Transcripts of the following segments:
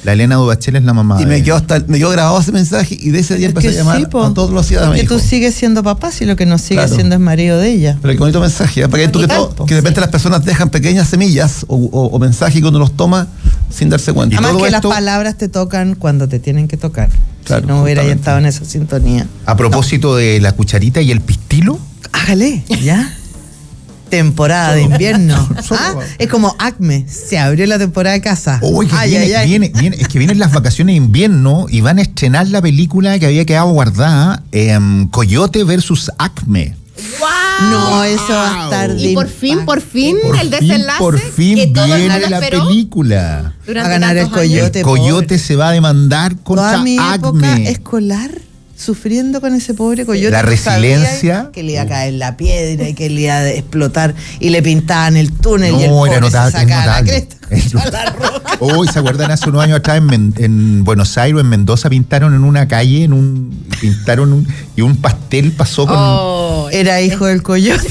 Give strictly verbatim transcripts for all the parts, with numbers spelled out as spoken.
La Elena Dubachel es la mamá. Y de me quedó, hasta, me quedó grabado ese mensaje y de ese día empecé a llamar sí, a todos los ciudadanos. Porque tú sigues siendo papá, si lo que no sigues claro. siendo es marido de ella. Pero qué bonito mensaje, ¿eh? Para que, tú, que, todo, que de repente sí. las personas dejan pequeñas semillas o, o, o mensajes que uno los toma sin darse cuenta. Además que esto, las palabras te tocan cuando te tienen que tocar. Claro, si no hubiera ya estado en esa sintonía. A propósito no. de la cucharita y el pistilo. Hágale, ya. Temporada de invierno. ¿Ah? Es como Acme, se abrió la temporada de casa. Oh, que ay, viene, ay, ay. Viene, viene, es que vienen las vacaciones de invierno y van a estrenar la película que había quedado guardada, eh, Coyote versus Acme. ¡Wow! No, eso va a estar Y por fin, por fin, por el desenlace. Por fin que todo viene la película. Va a ganar el Coyote. El Coyote pobre. Se va a demandar contra Toda mi Acme. Época escolar sufriendo con ese pobre coyote. La resiliencia. Que le iba a caer la piedra y que le iba a explotar y le pintaban el túnel no, y el pobre era notable, se sacaba la notable. cresta. La roca. Hoy, ¿se acuerdan? Hace unos años atrás en, Men, en Buenos Aires, en Mendoza, pintaron en una calle, en un pintaron un, y un pastel pasó con... Oh, era hijo del coyote.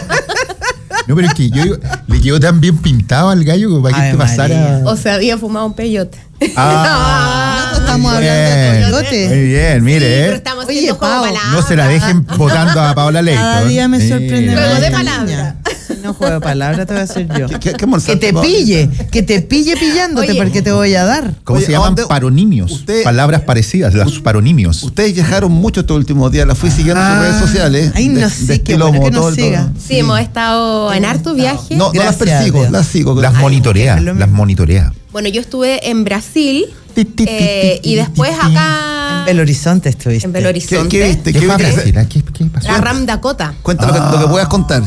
No, pero es que yo le quedó tan bien pintado al gallo que para que te pasara... O sea, había fumado un peyote. Ah, no, estamos hablando de coyote. Muy bien, mire, sí, eh. pero estamos Oye, Pau, no se la dejen votando a Paola Leito. Cada día me sorprende. Juego de palabras. No juego de palabras, te voy a hacer yo. ¿Qué, qué, qué que te pille, que te pille pillándote. Oye, porque te voy a dar. ¿Cómo Oye, se llaman? ¿dónde? Paronimios. Usted, palabras parecidas, los paronimios. Ustedes viajaron mucho estos últimos días, las fui siguiendo ah, en sus redes sociales. Ay, no de, sé, de qué bueno que nos siga. Sí, sí, hemos estado en hartos viajes. No, no las persigo, las sigo. Las monitorea, las monitorea. Bueno, yo estuve en Brasil eh, y después acá... En Belo Horizonte estuviste. En Belo Horizonte. ¿Qué, qué viste? ¿Qué, ¿Qué, ¿Qué, ¿Qué, ¿Qué pasó? La Ram Dakota. Cuéntame ah. lo, que, lo que puedas contar.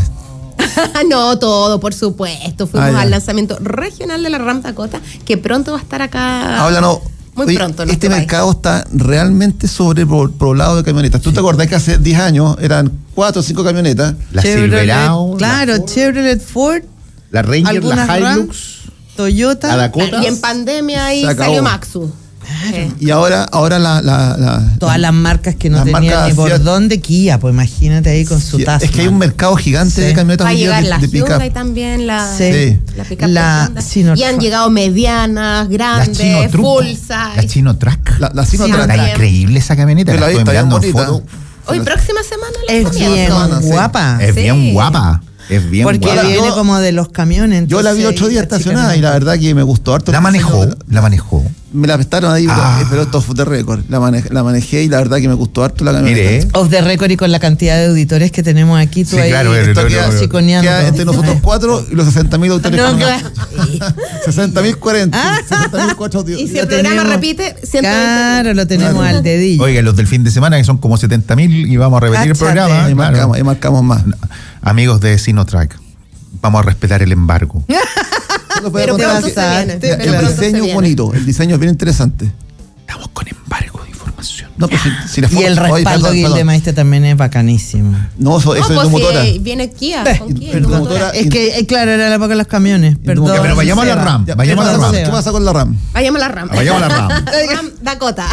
No, todo, por supuesto. Fuimos ah, al lanzamiento regional de la Ram Dakota, que pronto va a estar acá. Háblanos. Muy Oye, pronto. Este mercado país. Está realmente sobrepoblado de camionetas. ¿Tú sí. te acordás que hace diez años eran cuatro o cinco camionetas? La Silverado. Claro, la Chevrolet Ford. La Ranger, la Hilux. Ram, Toyota. La Dakota. Y en pandemia ahí salió Maxu. Claro. Y ahora, ahora la, la, la todas las marcas que no tenían ni por dónde Kia, pues imagínate ahí con su sí, taza. Es que hay un mercado gigante sí. de camionetas. Va a llegar de, la de Hyundai también, la, sí. la pick-up la y han llegado medianas, grandes, full size. La Chino Truck. La, la Chino Truck. Está increíble esa camioneta. La, la estoy mirando en foto. Hoy próxima semana la es bien guapa. Es sí. bien guapa. Es bien porque guapa. viene yo, como de los camiones. Yo la vi otro día estacionada y la verdad que me gustó harto. ¿La manejó? La manejó. Me la prestaron ahí, ah. pero esto fue de récord. La, manej, la manejé y la verdad que me gustó harto la camioneta. Mire. Off the record y con la cantidad de auditores que tenemos aquí, tú sí, ahí claro, esto queda, chiconeando. Queda entre nosotros cuatro y los sesenta mil auditores. No, claro. sesenta mil cuarenta. Ah. sesenta mil cuatro auditores. Y si el programa tenemos, repite, claro, lo tenemos claro. al dedillo. Oiga, los del fin de semana que son como setenta mil y vamos a repetir Cáchate. el programa. Ahí claro. marcamos, ahí marcamos más. Amigos de Sinotrack, vamos a respetar el embargo. No pero pronto se viene. El, pero el pronto diseño es bonito, el diseño es bien interesante. Estamos con embargo de información. No, pues si, si la y el respaldo de Gildemaiste también es bacanísimo. No, eso, eso no, es pues de motora. Si viene Kia, con Kia. Perdón, motora, es que, eh, claro, era la época de los camiones. Perdón. Ya, pero vayamos a la RAM. Ya, vayamos a la RAM. ¿Qué pasa con la RAM? Vayamos a la RAM. Vayamos a la RAM. RAM Dakota.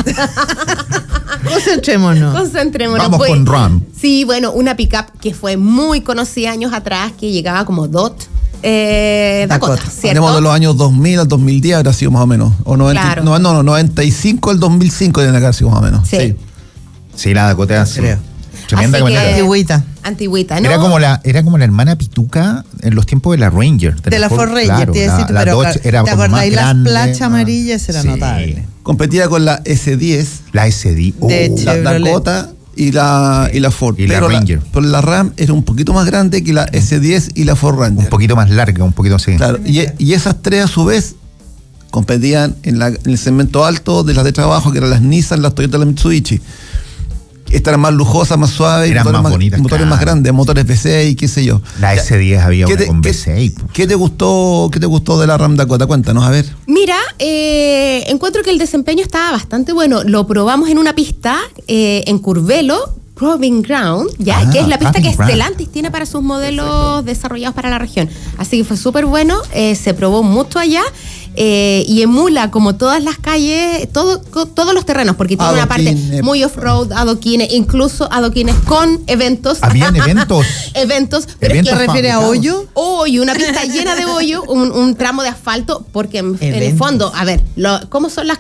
Concentrémonos. Concentrémonos. Vamos pues, con RAM. Sí, bueno, una pickup que fue muy conocida años atrás, que llegaba como D O T. Eh, Dakota, Dakota. ¿cierto? Hablemos de los años dos mil al dos mil diez, habrá sido más o menos. O noventa, claro. no, no, no, noventa y cinco al dos mil cinco deben haber sido más o menos. Sí. Sí, sí la Dakota sí. Creo. Tremenda camioneta. Antigüita. Antigüita, ¿no? Era como la, era como la hermana pituca en los tiempos de la Ranger. De, de la Ford Ranger, claro, te iba a decir, la, pero la Dodge era ¿te acordás? Las grande, planchas amarillas era sí. notable. Competía con la S diez. La S diez. Oh, de la Dakota y la, y la Ford. Y pero la Ranger. La, pero la RAM era un poquito más grande que la S diez y la Ford Ranger. Un poquito más larga, un poquito así. Claro, y, y esas tres a su vez competían en, la, en el segmento alto de las de trabajo, que eran las Nissan, las Toyota y las Mitsubishi. Estas eran más lujosas, más suaves, eran motores, más, más, bonitas, motores claro. más grandes, motores V seis, qué sé yo. La S diez había una te, con ¿qué, V seis. ¿Qué te gustó, qué te gustó de la RAM Dakota? Cuéntanos, a ver. Mira, eh, encuentro que el desempeño estaba bastante bueno. Lo probamos en una pista eh, en Curvelo, Proving Ground, ¿ya? Ah, que es la pista que Stellantis tiene para sus modelos Perfecto. desarrollados para la región. Así que fue súper bueno, eh, se probó mucho allá. Eh, y emula como todas las calles, todo, todos los terrenos, porque tiene Adoquín, una parte muy off-road, adoquines, incluso adoquines con eventos. ¿Habían eventos? eventos. Pero ¿Eventos es que refiere a hoyo? Hoyo, una pista llena de hoyo, un, un tramo de asfalto, porque en, en el fondo, a ver, lo, ¿cómo son las